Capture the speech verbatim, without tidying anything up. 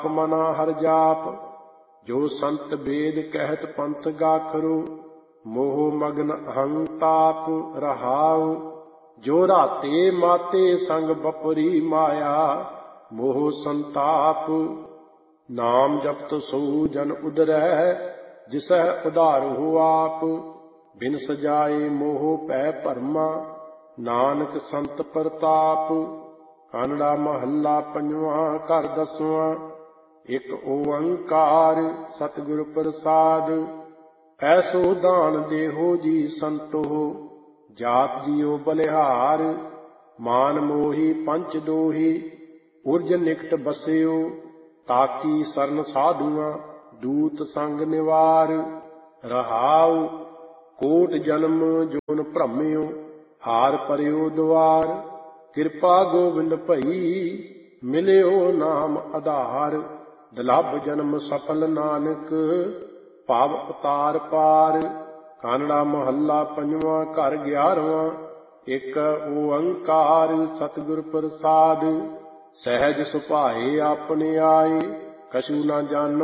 ਮਨਾ ਹਰ ਜਾਪ। ਜੋ ਸੰਤ ਵੇਦ ਕਹਿਤ ਪੰਥ ਗਾਖਰੂ। ਮੋਹ ਮਗਨ ਅਹੰ ਤਾਪ ਰਹਾਉ। ਜੋ ਰਾਤੇ ਮਾਤੇ ਸੰਗ ਬਪਰੀ ਮਾਇਆ। ਮੋਹ ਸੰਤਾਪ। ਨਾਮ ਜਪਤ ਸੋ ਜਨ ਉਦਰੈ। ਜਿਸੈ ਉਧਾਰਹੁ ਆਪ। ਬਿਨ ਸਜਾਏ ਮੋਹ ਭੈ ਭਰਮਾ। ਨਾਨਕ ਸੰਤ ਪ੍ਰਤਾਪ। ਕਾਨੜਾ ਮਹੱਲਾ ਪੰਜਵਾਂ ਘਰ ਦਸਵਾਂ। ਇੱਕ ਓੰਕਾਰ ਸਤਿਗੁਰ ਪ੍ਰਸਾਦ। ਐਸੋ ਦਾਨ ਦੇਹੋ ਜੀ ਸੰਤੋ। ਜਾਤ ਜੀਓ ਬਲਿਹਾਰ। ਮਾਨ ਮੋਹੀ ਪੰਚ ਦੋਹੀ। ਉਰਜ ਨਿਕਟ ਬਸਿਓ। ਤਾਕੀ ਸਰਨ ਸਾਧੂਆਂ ਦੂਤ ਸੰਗ ਨਿਵਾਰ। ਰਹਾਉ ਕੋਟ ਜਨਮ ਜੋਨ ਭ੍ਰਮਿਓ। ਹਾਰ ਪਰਿਓ ਦੁਆਰ। ਕਿਰਪਾ ਗੋਬਿੰਦ ਭਈ ਮਿਲਿਓ ਨਾਮ ਆਧਾਰ। ਦੁਲੱਭ ਜਨਮ ਸਫਲ ਨਾਨਕ ਭਵ ਉਤਾਰ ਪਾਰ। ਕਾਨੜਾ ਮਹੱਲਾ ਪੰਜਵਾਂ ਘਰ ਗਿਆਰਵਾਂ। ਇੱਕ ਓੰਕਾਰ ਸਤਿਗੁਰ ਪ੍ਰਸਾਦ। ਸਹਿਜ ਸੁਭਾਏ ਆਪਣੇ ਆਏ। ਕਛੂ ਨਾ ਜਾਣੋ